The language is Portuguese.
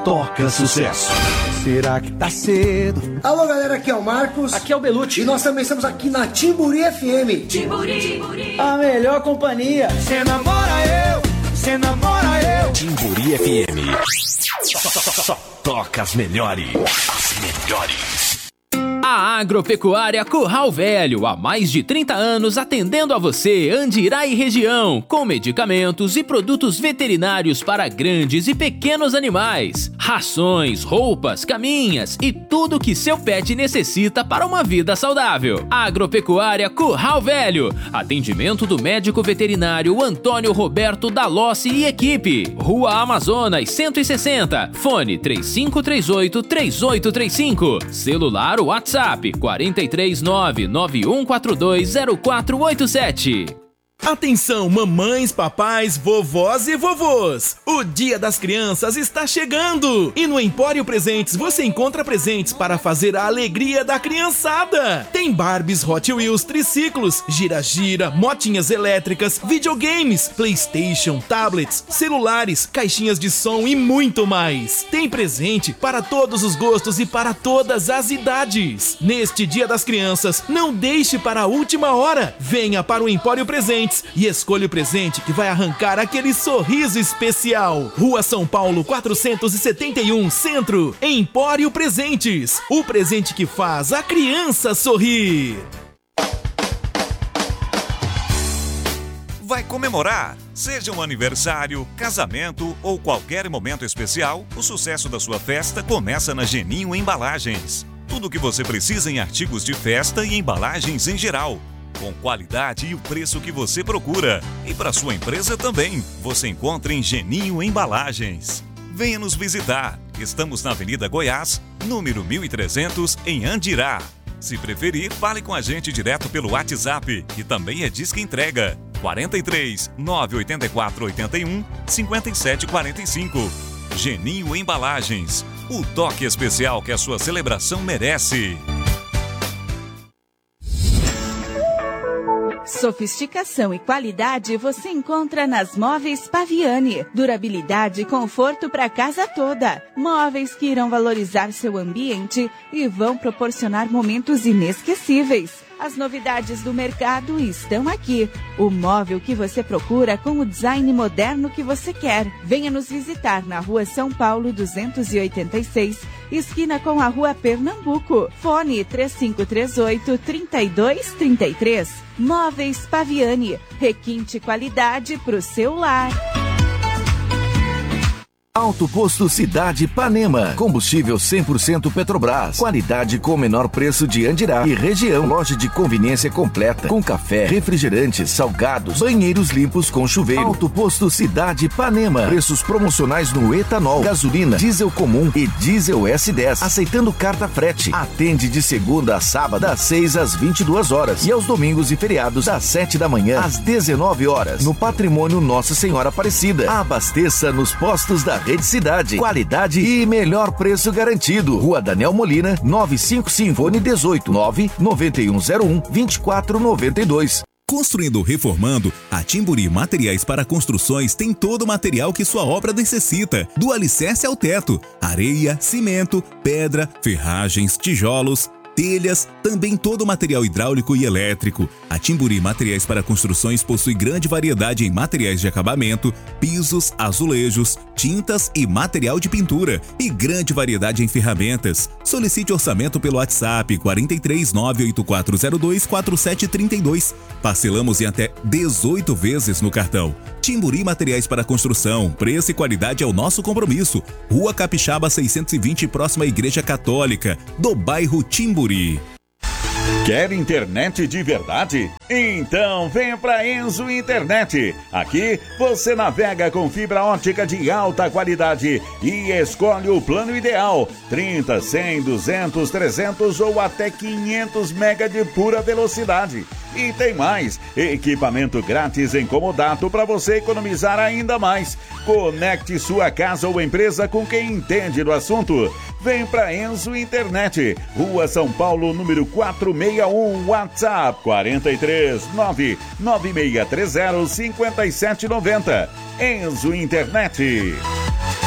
toca sucesso. Será que tá cedo? Alô, galera, aqui é o Marcos. Aqui é o Belucci. E nós também estamos aqui na Timburi FM. Timburi. A melhor companhia. Cê namora eu. Timburi FM. Só toca as melhores. As melhores. A Agropecuária Curral Velho, há mais de 30 anos atendendo a você, Andirá e região, com medicamentos e produtos veterinários para grandes e pequenos animais, rações, roupas, caminhas e tudo que seu pet necessita para uma vida saudável. Agropecuária Curral Velho, atendimento do médico veterinário Antônio Roberto Dalossi e equipe, Rua Amazonas 160, fone 3538-3835, celular WhatsApp 439-9142-0487. Atenção, mamães, papais, vovós e vovôs! O Dia das Crianças está chegando! E no Empório Presentes você encontra presentes para fazer a alegria da criançada! Tem Barbies, Hot Wheels, triciclos, gira-gira, motinhas elétricas, videogames, PlayStation, tablets, celulares, caixinhas de som e muito mais! Tem presente para todos os gostos e para todas as idades! Neste Dia das Crianças, não deixe para a última hora! Venha para o Empório Presentes e escolha o presente que vai arrancar aquele sorriso especial. Rua São Paulo 471, Centro. Empório Presentes. O presente que faz a criança sorrir. Vai comemorar? Seja um aniversário, casamento ou qualquer momento especial, o sucesso da sua festa começa na Geninho Embalagens. Tudo o que você precisa em artigos de festa e embalagens em geral, com qualidade e o preço que você procura. E para sua empresa também, você encontra em Geninho Embalagens. Venha nos visitar. Estamos na Avenida Goiás, número 1300, em Andirá. Se preferir, fale com a gente direto pelo WhatsApp, que também é disque entrega. 43 984 81 57 45. Geninho Embalagens. O toque especial que a sua celebração merece. Sofisticação e qualidade você encontra nas Móveis Paviani. Durabilidade e conforto para casa toda. Móveis que irão valorizar seu ambiente e vão proporcionar momentos inesquecíveis. As novidades do mercado estão aqui. O móvel que você procura com o design moderno que você quer. Venha nos visitar na Rua São Paulo 286, esquina com a Rua Pernambuco. Fone 3538-3233. Móveis Paviani. Requinte qualidade para o seu lar. Alto Posto Cidade Ipanema. Combustível 100% Petrobras. Qualidade com o menor preço de Andirá e região. Loja de conveniência completa. Com café, refrigerantes, salgados, banheiros limpos com chuveiro. Alto Posto Cidade Ipanema. Preços promocionais no etanol, gasolina, diesel comum e diesel S10. Aceitando carta frete. Atende de segunda a sábado, das 6 às 22 horas. E aos domingos e feriados, das 7 da manhã às 19 horas. No Patrimônio Nossa Senhora Aparecida. Abasteça nos postos da Rede Cidade. Qualidade e melhor preço garantido. Rua Daniel Molina, 955, fone 18 99101 2492. Construindo ou reformando, a Timburi Materiais para Construções tem todo o material que sua obra necessita, do alicerce ao teto, areia, cimento, pedra, ferragens, tijolos, telhas, também todo o material hidráulico e elétrico. A Timburi Materiais para Construções possui grande variedade em materiais de acabamento, pisos, azulejos, tintas e material de pintura, e grande variedade em ferramentas. Solicite orçamento pelo WhatsApp 43 98402 4732. Parcelamos em até 18 vezes no cartão. Timburi Materiais para Construção, preço e qualidade é o nosso compromisso. Rua Capixaba 620, próxima à Igreja Católica, do bairro Timburi. Quer internet de verdade? Então vem para Enzo Internet. Aqui você navega com fibra ótica de alta qualidade e escolhe o plano ideal: 30, 100, 200, 300 ou até 500 mega de pura velocidade. E tem mais, equipamento grátis em comodato para você economizar ainda mais. Conecte sua casa ou empresa com quem entende do assunto. Vem para Enzo Internet, Rua São Paulo, número 461, WhatsApp 43 99630 5790. Enzo Internet.